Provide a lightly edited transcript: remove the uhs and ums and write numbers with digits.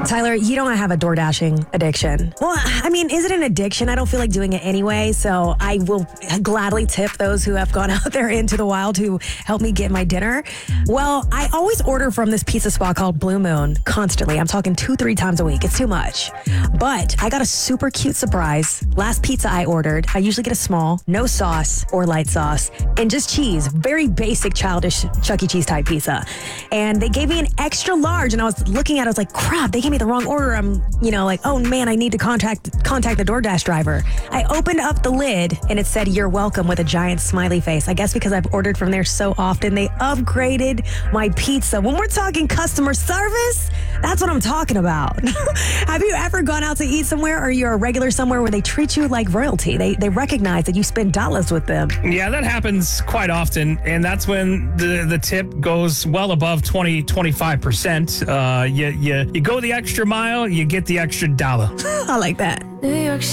Tyler, you don't have a door dashing addiction. Well, I mean, is it an addiction? I don't feel like doing it anyway, so I will gladly tip those who have gone out there into the wild to help me get my dinner. Well, I always order from this pizza spot called Blue Moon constantly. I'm talking 2-3 times a week. It's too much. But I got a super cute surprise. Last pizza I ordered, I usually get a small, no sauce or light sauce, and just cheese. Very basic, childish Chuck E. Cheese type pizza. And they gave me an extra large, and I was looking at it, I was like, crap, they gave me the wrong order. I'm, like, oh man, I need to contact the DoorDash driver. I opened up the lid and it said, "You're welcome," with a giant smiley face. I guess because I've ordered from there so often, they upgraded my pizza. When we're talking customer service, that's what I'm talking about. Have you ever gone out to eat somewhere, or you're a regular somewhere where they treat you like royalty? They recognize that you spend dollars with them. Yeah, that happens quite often, and that's when the tip goes well above 20-25%. You go the extra mile, you get the extra dollar. I like that. New York